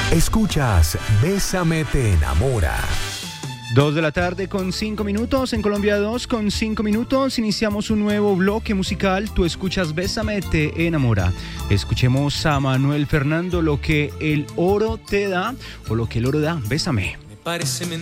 Escuchas Bésame te enamora. 2 de la tarde con 5 minutos, en Colombia 2 con 5 minutos, iniciamos un nuevo bloque musical. Tú escuchas Bésame te enamora. Escuchemos a Manuel Fernando, Lo que el oro te da, o lo que el oro da. Bésame. Me parece